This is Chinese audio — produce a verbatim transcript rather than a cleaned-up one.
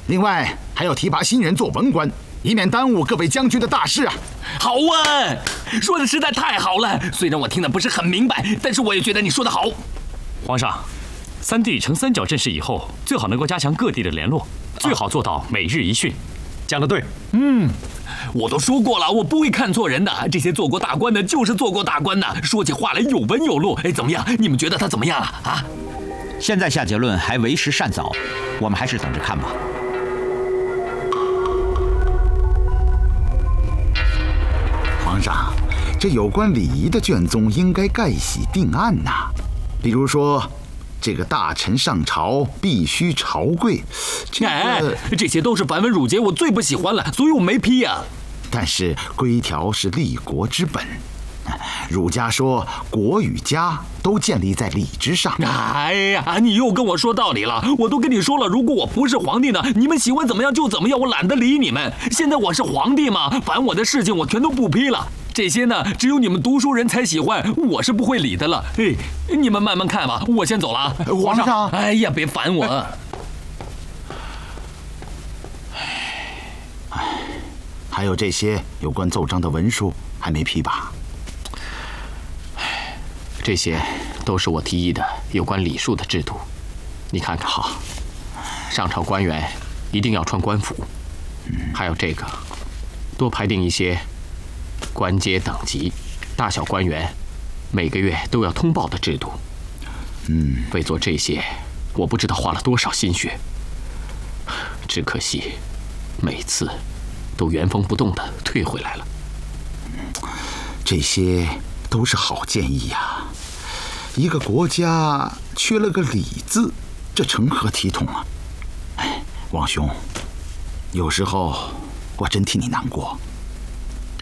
另外还要提拔新人做文官，以免耽误各位将军的大事啊。 好啊，说的实在太好了。虽然我听得不是很明白，但是我也觉得你说的好。 皇上，三地成三角阵势以后，最好能够加强各地的联络，最好做到每日一训。 讲得对。 嗯，我都说过了，我不会看错人的。这些做过大官的，就是做过大官的，说起话来有文有路。哎，怎么样？你们觉得他怎么样啊？啊？ 现在下结论还为时尚早，我们还是等着看吧。 皇上，这有关礼仪的卷宗应该盖喜定案呐、啊。比如说，这个大臣上朝必须朝跪，这个、 哎，这些都是繁文缛节，我最不喜欢了，所以我没批呀、啊。 但是规条是立国之本，儒家说国与家都建立在礼之上。 哎呀，你又跟我说道理了，我都跟你说了，如果我不是皇帝呢，你们喜欢怎么样就怎么样，我懒得理你们。现在我是皇帝嘛，烦我的事情我全都不批了。这些呢，只有你们读书人才喜欢，我是不会理的了。哎，你们慢慢看吧，我先走了啊。 皇上， 哎呀，别烦我。 哎，还有这些有关奏章的文书还没批吧？ 这些都是我提议的有关礼数的制度，你看看。好，上朝官员一定要穿官服，还有这个，多排定一些官阶等级，大小官员每个月都要通报的制度。 嗯， 为做这些，我不知道花了多少心血，只可惜每次都原封不动地退回来了。 这些都是好建议呀、啊。一个国家缺了个礼字，这成何体统啊！哎，王兄，有时候我真替你难过。